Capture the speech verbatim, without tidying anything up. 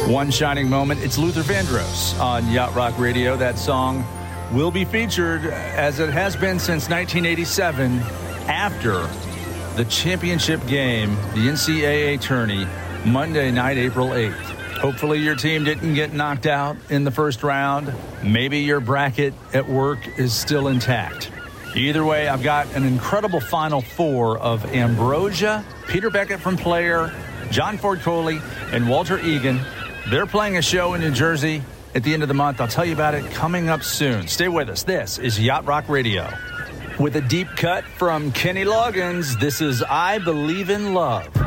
One shining moment. It's Luther Vandross on Yacht Rock Radio. That song will be featured, as it has been since nineteen eighty-seven, after the championship game, the N C double A tourney, Monday night, April eighth. Hopefully your team didn't get knocked out in the first round. Maybe your bracket at work is still intact. Either way, I've got an incredible Final Four of Ambrosia, Peter Beckett from Player, John Ford Coley, and Walter Egan. They're playing a show in New Jersey at the end of the month. I'll tell you about it coming up soon. Stay with us. This is Yacht Rock Radio. With a deep cut from Kenny Loggins, this is I Believe in Love.